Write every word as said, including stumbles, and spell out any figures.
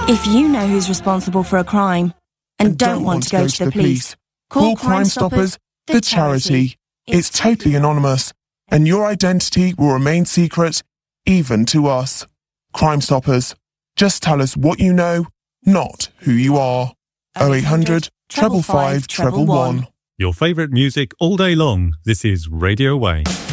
If you know who's responsible for a crime and, and don't, don't want to go, go to the police, call Crime Stoppers, the charity. It's totally anonymous, and your identity will remain secret, even to us. Crime Stoppers. Just tell us what you know, not who you are. oh eight hundred, five five five, one one one. Your favourite music all day long. This is Radio Way.